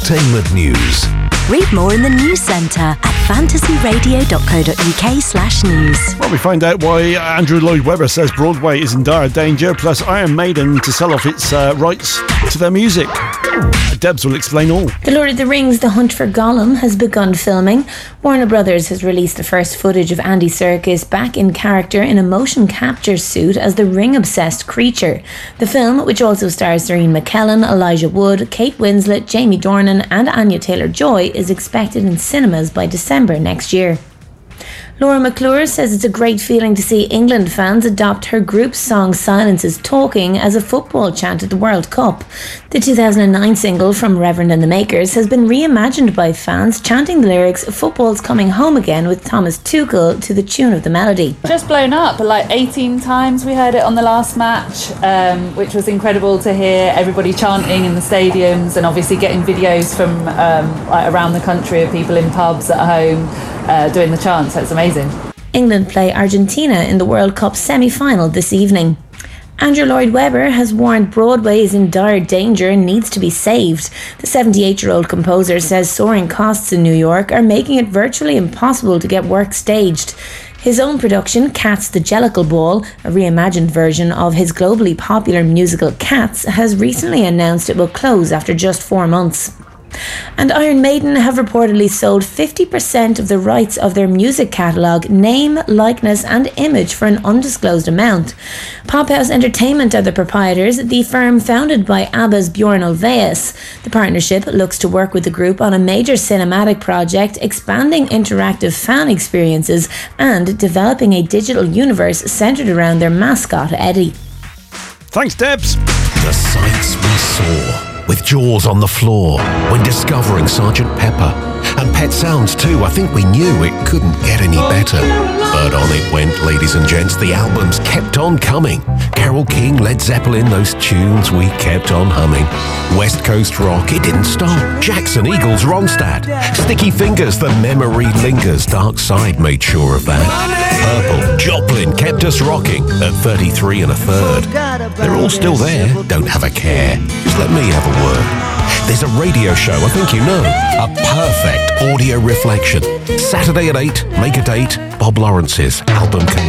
entertainment news. Read more in the news centre at fantasyradio.co.uk/news. Well, we find out why Andrew Lloyd Webber says Broadway is in dire danger, plus Iron Maiden to sell off its rights to their music. Debs will explain all. The Lord of the Rings: The Hunt for Gollum has begun filming. Warner Brothers has released the first footage of Andy Serkis back in character in a motion capture suit as the ring-obsessed creature. The film, which also stars Ian McKellen, Elijah Wood, Kate Winslet, Jamie Dornan and Anya Taylor-Joy, is expected in cinemas by December next year. Laura McClure says it's a great feeling to see England fans adopt her group's song Silence is Talking as a football chant at the World Cup. The 2009 single from Reverend and the Makers has been reimagined by fans, chanting the lyrics "Football's coming home again" with Thomas Tuchel to the tune of the melody. Just blown up, like 18 times we heard it on the last match, which was incredible to hear everybody chanting in the stadiums, and obviously getting videos from around the country of people in pubs at home doing the chants. That's amazing. England play Argentina in the World Cup semi-final this evening. Andrew Lloyd Webber has warned Broadway is in dire danger and needs to be saved. The 78-year-old composer says soaring costs in New York are making it virtually impossible to get work staged. His own production, Cats the Jellicle Ball, a reimagined version of his globally popular musical Cats, has recently announced it will close after just 4 months. And Iron Maiden have reportedly sold 50% of the rights of their music catalogue, name, likeness and image for an undisclosed amount. Pophouse Entertainment are the proprietors, the firm founded by ABBA's Bjorn Ulvaeus. The partnership looks to work with the group on a major cinematic project, expanding interactive fan experiences and developing a digital universe centred around their mascot, Eddie. Thanks, Debs. The sights we saw, with jaws on the floor when discovering Sergeant Pepper. And Pet Sounds too, I think we knew it couldn't get any better. But on it went, ladies and gents, the albums kept on coming. Carole King, Led Zeppelin, those tunes we kept on humming. West Coast rock, it didn't stop. Jackson, Eagles, Ronstadt. Sticky Fingers, the memory lingers. Dark Side made sure of that. Purple, Joplin kept us rocking at 33 1/3. They're all still there, don't have a care. Just let me have a word. There's a radio show, I think you know, a perfect audio reflection. Saturday at 8, make a date, Bob Lawrence's album collection.